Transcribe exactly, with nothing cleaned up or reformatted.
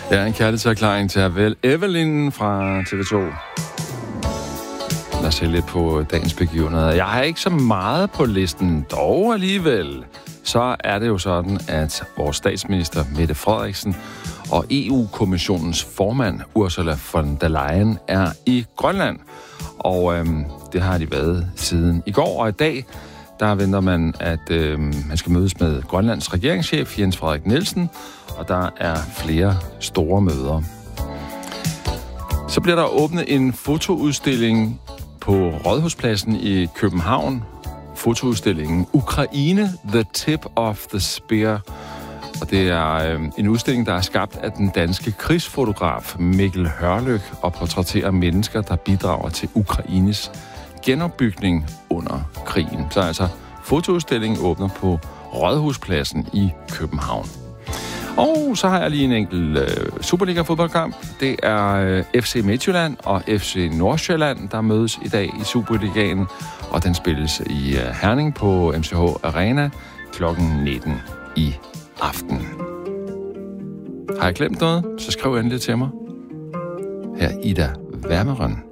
Ja, en kærlighedserklæring til Vel Evelyn fra T V to. Lad os se lidt på dagens begivenheder. Jeg har ikke så meget på listen, dog alligevel. Så er det jo sådan, at vores statsminister Mette Frederiksen og E U-kommissionens formand Ursula von der Leyen er i Grønland. Og øhm, det har de været siden i går, og i dag der venter man, at øhm, man skal mødes med Grønlands regeringschef Jens Frederik Nielsen, og der er flere store møder. Så bliver der åbnet en fotoudstilling på Rådhuspladsen i København. Fotoudstillingen Ukraine, The Tip of the Spear. Og det er øh, en udstilling, der er skabt af den danske krigsfotograf Mikkel Hørlyk og portrætterer mennesker, der bidrager til Ukraines genopbygning under krigen. Så altså, fotoudstillingen åbner på Rådhuspladsen i København. Og så har jeg lige en enkelt øh, Superliga-fodboldkamp. Det er øh, F C Midtjylland og F C Nordsjælland, der mødes i dag i Superligaen. Og den spilles i øh, Herning på M C H Arena klokken nitten i aften. Har jeg glemt noget, så skriv endelig til mig. Her Ida Wermeren.